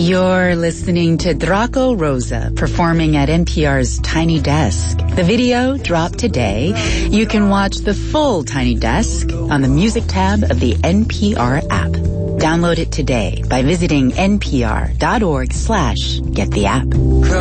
You're listening to Draco Rosa performing at NPR's Tiny Desk. The video dropped today. You can watch the full Tiny Desk on the music tab of the NPR app. Download it today by visiting npr.org/get the app.